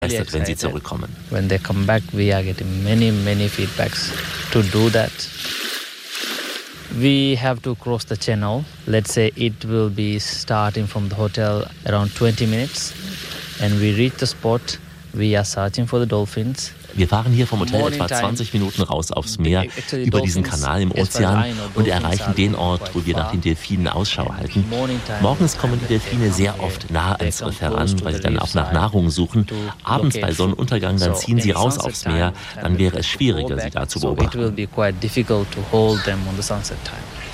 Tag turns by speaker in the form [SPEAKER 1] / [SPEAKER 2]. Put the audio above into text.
[SPEAKER 1] begeistert, wenn sie zurückkommen.
[SPEAKER 2] When they come back, we are getting many feedbacks to do that. We have to cross the channel. Let's say it will be starting from the hotel around 20 minutes. And we reach the spot. We are searching for the dolphins.
[SPEAKER 1] Wir fahren hier vom Hotel etwa 20 Minuten raus aufs Meer, über diesen Kanal im Ozean und erreichen den Ort, wo wir nach den Delfinen Ausschau halten. Morgens kommen die Delfine sehr oft nah ans Riff heran, weil sie dann auch nach Nahrung suchen. Abends bei Sonnenuntergang, dann ziehen sie raus aufs Meer. Dann wäre es schwieriger, sie da zu beobachten.